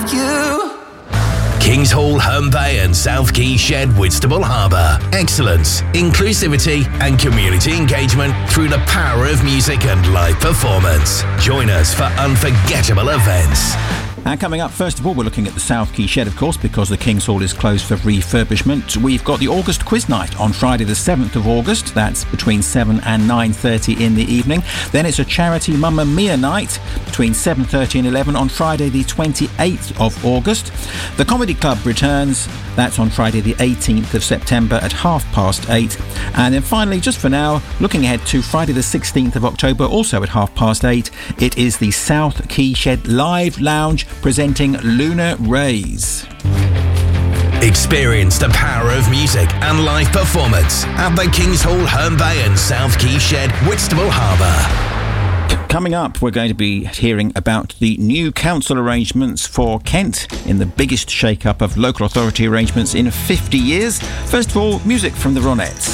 have you. Kings Hall, Herne Bay and South Quay Shed, Whitstable Harbour. Excellence, inclusivity and community engagement through the power of music and live performance. Join us for unforgettable events. And coming up, first of all, we're looking at the South Quay Shed, of course, because the Kings Hall is closed for refurbishment. We've got the August Quiz Night on Friday the 7th of August. That's between 7 and 9:30 in the evening. Then it's a charity Mamma Mia night between 7:30 and 11 on Friday the 28th of August. The Comedy Club returns. That's on Friday the 18th of September at 8:30. And then finally, just for now, looking ahead to Friday the 16th of October, also at 8:30, it is the South Quay Shed Live Lounge presenting Lunar Rays. Experience the power of music and live performance at the Kings Hall, Herne Bay and South Quay Shed, Whitstable Harbour. Coming up, we're going to be hearing about the new council arrangements for Kent in the biggest shake-up of local authority arrangements in 50 years. First of all, music from the Ronettes.